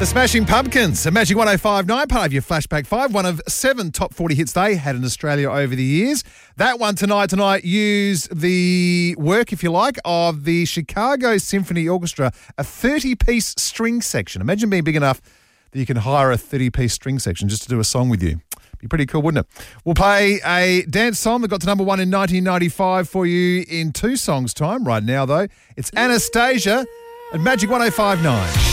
The Smashing Pumpkins, a Magic 105.9, part of your Flashback 5, one of 7 top 40 hits they had in Australia over the years. That one tonight used the work, if you like, of the Chicago Symphony Orchestra, a 30-piece string section. Imagine being big enough that you can hire a 30-piece string section just to do a song with you. Be pretty cool, wouldn't it? We'll play a dance song that got to number 1 in 1995 for you in 2 songs' time. Right now, though, it's Anastasia at Magic 105.9.